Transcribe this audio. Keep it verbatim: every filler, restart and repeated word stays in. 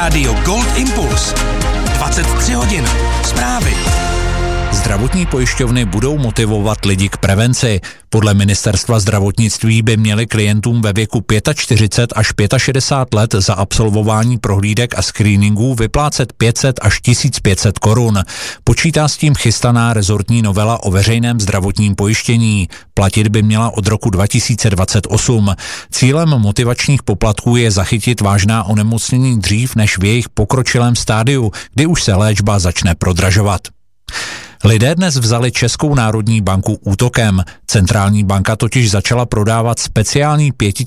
Rádio Gold Impuls. dvacet tři hodin. Zprávy. Zdravotní pojišťovny budou motivovat lidi k prevenci. Podle ministerstva zdravotnictví by měli klientům ve věku čtyřicet pět až šedesát pět let za absolvování prohlídek a screeningů vyplácet pět set až tisíc pět set korun. Počítá s tím chystaná rezortní novela o veřejném zdravotním pojištění. Platit by měla od roku dva tisíce dvacet osm. Cílem motivačních poplatků je zachytit vážná onemocnění dřív než v jejich pokročilém stádiu, kdy už se léčba začne prodražovat. Lidé dnes vzali Českou národní banku útokem. Centrální banka totiž začala prodávat speciální pěti